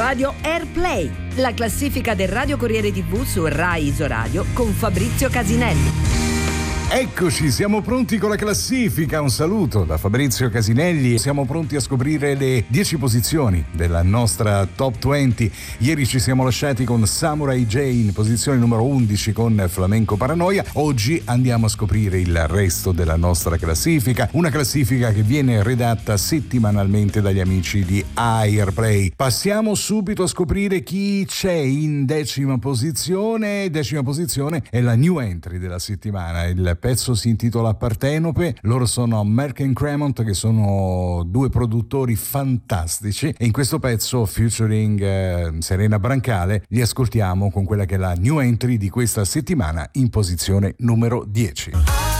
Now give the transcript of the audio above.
Radio Airplay, la classifica del Radio Corriere TV su Rai Isoradio con Fabrizio Casinelli. Eccoci, siamo pronti con la classifica. Un saluto da Fabrizio Casinelli. Siamo pronti a scoprire le 10 posizioni della nostra Top 20. Ieri ci siamo lasciati con Samurai J in posizione numero 11 con Flamenco Paranoia. Oggi andiamo a scoprire il resto della nostra classifica. Una classifica che viene redatta settimanalmente dagli amici di Airplay. Passiamo subito a scoprire chi c'è in decima posizione. Decima posizione è la new entry della settimana. Il pezzo si intitola Partenope. Loro sono Merck & Cremont, che sono due produttori fantastici, e in questo pezzo featuring Serena Brancale li ascoltiamo con quella che è la new entry di questa settimana in posizione numero 10.